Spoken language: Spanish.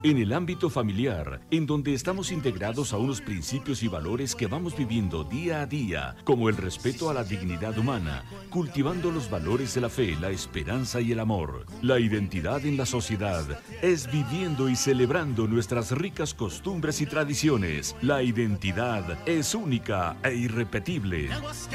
En el ámbito familiar, en donde estamos integrados a unos principios y valores que vamos viviendo día a día, como el respeto a la dignidad humana, cultivando los valores de la fe, la esperanza y el amor. La identidad en la sociedad es viviendo y celebrando nuestras ricas costumbres y tradiciones. La identidad es única e irrepetible.